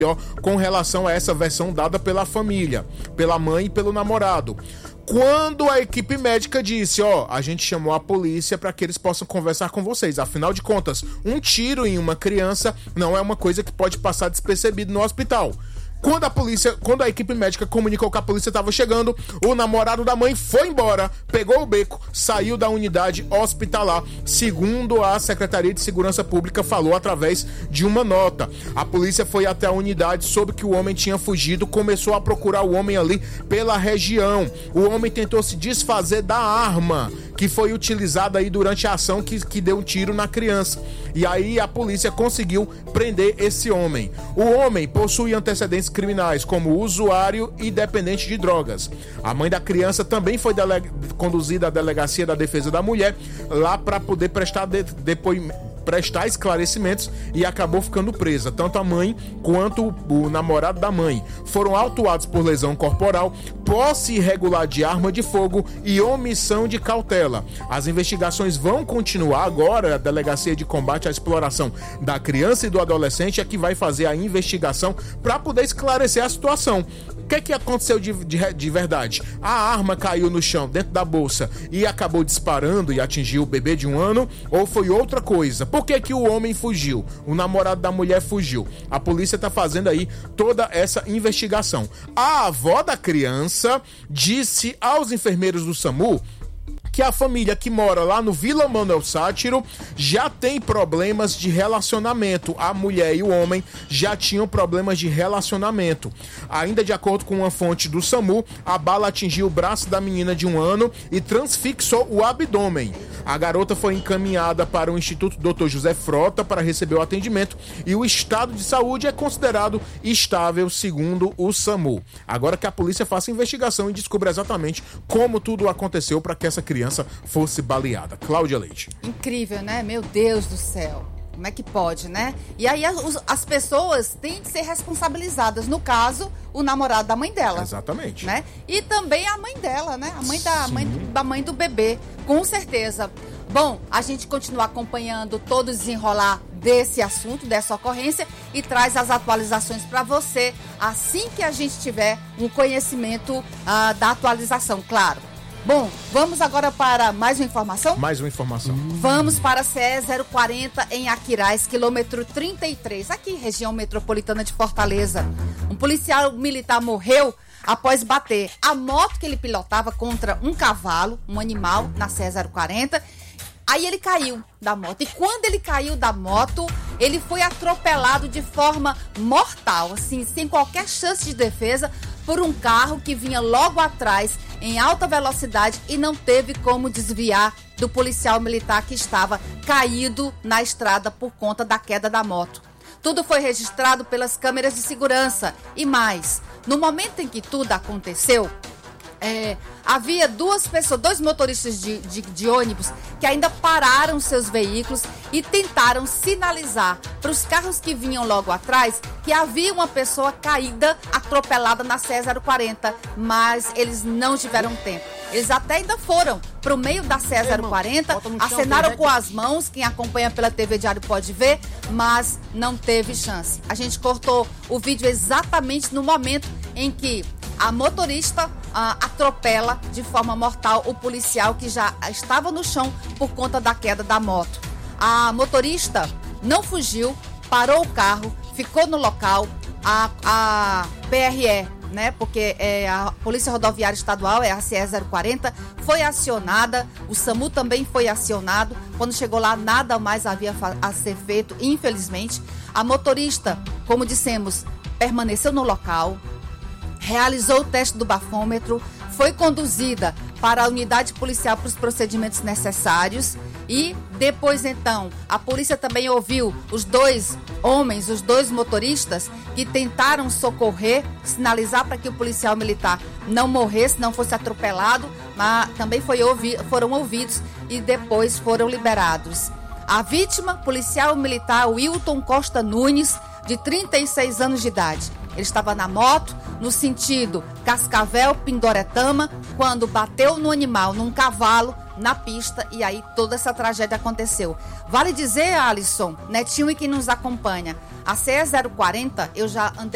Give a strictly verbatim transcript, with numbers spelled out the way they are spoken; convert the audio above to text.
com relação a essa versão dada pela família, pela mãe e pelo namorado. Quando a equipe médica disse, ó, a gente chamou a polícia para que eles possam conversar com vocês. Afinal de contas, um tiro em uma criança não é uma coisa que pode passar despercebido no hospital. Quando a polícia, quando a equipe médica comunicou que a polícia estava chegando, o namorado da mãe foi embora, pegou o beco, saiu da unidade hospitalar, segundo a Secretaria de Segurança Pública falou através de uma nota. A polícia foi até a unidade, soube que o homem tinha fugido, começou a procurar o homem ali pela região. O homem tentou se desfazer da arma que foi utilizada aí durante a ação que, que deu um tiro na criança. E aí a polícia conseguiu prender esse homem. O homem possui antecedentes criminais como usuário e dependente de drogas. A mãe da criança também foi deleg... conduzida à Delegacia da Defesa da Mulher lá para poder prestar de... depoimento, prestar esclarecimentos e acabou ficando presa. Tanto a mãe quanto o namorado da mãe foram autuados por lesão corporal, posse irregular de arma de fogo e omissão de cautela. As investigações vão continuar agora. A Delegacia de Combate à Exploração da Criança e do Adolescente é que vai fazer a investigação para poder esclarecer a situação. O que é que aconteceu de, de, de verdade? A arma caiu no chão dentro da bolsa e acabou disparando e atingiu o bebê de um ano, ou foi outra coisa? Por que que o homem fugiu? O namorado da mulher fugiu. A polícia está fazendo aí toda essa investigação. A avó da criança disse aos enfermeiros do SAMU que a família que mora lá no Vila Manuel Sátiro já tem problemas de relacionamento. A mulher e o homem já tinham problemas de relacionamento. Ainda de acordo com uma fonte do SAMU, a bala atingiu o braço da menina de um ano e transfixou o abdômen. A garota foi encaminhada para o Instituto doutor José Frota para receber o atendimento e o estado de saúde é considerado estável, segundo o SAMU. Agora que a polícia faça a investigação e descubra exatamente como tudo aconteceu para que essa criança fosse baleada. Cláudia Leite. Incrível, né? Meu Deus do céu. Como é que pode, né? E aí as, as pessoas têm que ser responsabilizadas. No caso, o namorado da mãe dela. Exatamente. Né? E também a mãe dela, né? A mãe da, mãe, da mãe do bebê. Com certeza. Bom, a gente continua acompanhando todo o desenrolar desse assunto, dessa ocorrência, e traz as atualizações para você assim que a gente tiver um conhecimento uh, da atualização, claro. Bom, vamos agora para mais uma informação? Mais uma informação. Vamos para a C E zero quarenta em Aquiraz, quilômetro trinta e três, aqui região metropolitana de Fortaleza. Um policial militar morreu após bater a moto que ele pilotava contra um cavalo, um animal, na C E zero quarenta. Aí ele caiu da moto. E quando ele caiu da moto, ele foi atropelado de forma mortal, assim, sem qualquer chance de defesa, por um carro que vinha logo atrás em alta velocidade e não teve como desviar do policial militar que estava caído na estrada por conta da queda da moto. Tudo foi registrado pelas câmeras de segurança. E mais, no momento em que tudo aconteceu, É, havia duas pessoas, dois motoristas de, de, de ônibus que ainda pararam seus veículos e tentaram sinalizar para os carros que vinham logo atrás que havia uma pessoa caída, atropelada na C E zero quarenta, mas eles não tiveram tempo. Eles até ainda foram para o meio da C E zero quarenta, acenaram com as mãos, quem acompanha pela T V Diário pode ver, mas não teve chance. A gente cortou o vídeo exatamente no momento em que a motorista ah, atropela de forma mortal o policial que já estava no chão por conta da queda da moto. A motorista não fugiu, parou o carro, ficou no local. A, a P R E, né, porque é, a Polícia Rodoviária Estadual, é a C E zero quarenta, foi acionada, o SAMU também foi acionado. Quando chegou lá, nada mais havia a ser feito, infelizmente. A motorista, como dissemos, permaneceu no local, realizou o teste do bafômetro, foi conduzida para a unidade policial para os procedimentos necessários e depois, então, a polícia também ouviu os dois homens, os dois motoristas que tentaram socorrer, sinalizar para que o policial militar não morresse, não fosse atropelado, mas também foi ouvi- foram ouvidos e depois foram liberados. A vítima, policial militar Wilton Costa Nunes, de trinta e seis anos de idade. Ele estava na moto, no sentido Cascavel-Pindoretama, quando bateu no animal, num cavalo, na pista, e aí toda essa tragédia aconteceu. Vale dizer, Alisson, Netinho e quem nos acompanha, a C E zero quarenta, eu já andei